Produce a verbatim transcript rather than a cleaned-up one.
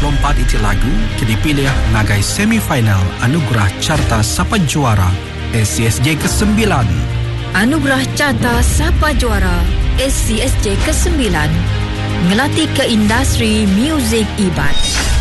lompat iti lagu kini pilih ngagai semifinal Anugerah Carta Sapa Juara S C S J kesembilan. Anugerah Carta Sapa Juara S C S J kesembilan ngelatih ke industri muzik ibat.